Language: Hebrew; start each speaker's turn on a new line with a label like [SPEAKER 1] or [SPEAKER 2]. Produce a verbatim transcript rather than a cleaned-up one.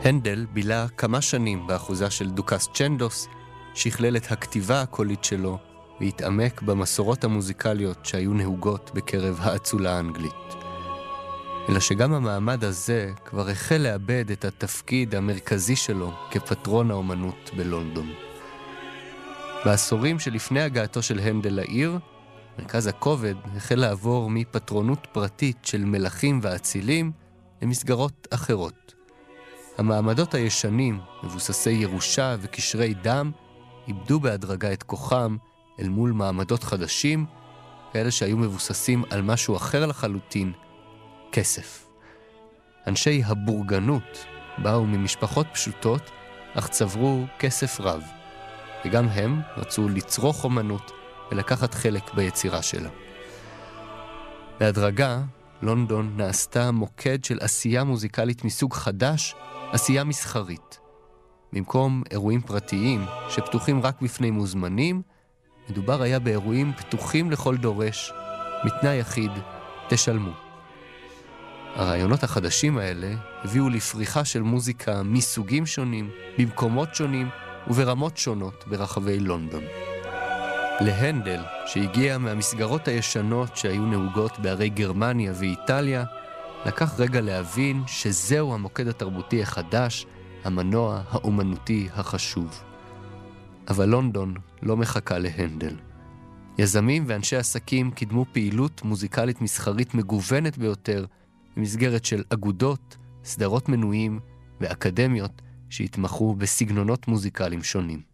[SPEAKER 1] הנדל בילה כמה שנים באחוזה של דוכס צ'נדוס, שכלל את הכתיבה הקולית שלו והתעמק במסורות המוזיקליות שהיו נהוגות בקרב האצולה האנגלית. אלא שגם המעמד הזה כבר החל לאבד את התפקיד המרכזי שלו כפטרון האומנות בלונדון. בעשורים שלפני הגעתו של הנדל לעיר, מרכז הכובד החל לעבור מפטרונות פרטית של מלכים ואצילים למסגרות אחרות. המעמדות הישנים, מבוססי ירושה וקשרי דם, איבדו בהדרגה את כוחם אל מול מעמדות חדשים, כאלה שהיו מבוססים על משהו אחר לחלוטין, כסף. אנשי הבורגנות באו ממשפחות פשוטות, אך צברו כסף רב, וגם הם רצו לצרוך אומנות ולקחת חלק ביצירה שלה. בהדרגה, לונדון נעשתה מוקד של עשייה מוזיקלית מסוג חדש, עשייה מסחרית. במקום אירועים פרטיים שפתוחים רק בפני מוזמנים, מדובר היה באירועים פתוחים לכל דורש, מתנאי יחיד, תשלמו. הרעיונות החדשים האלה הביאו לפריחה של מוזיקה מסוגים שונים, במקומות שונים וברמות שונות ברחבי לונדון. להנדל, שהגיע מהמסגרות הישנות שהיו נהוגות בערי גרמניה ואיטליה, לקח רגע להבין שזהו המוקד התרבותי החדש, המנוע האומנותי החשוב. אבל לונדון לא מחכה להנדל. יזמים ואנשי עסקים קידמו פעילות מוזיקלית מסחרית מגוונת ביותר, במסגרת של אגודות, סדרות מנויים ואקדמיות שהתמחו בסגנונות מוזיקליים שונים.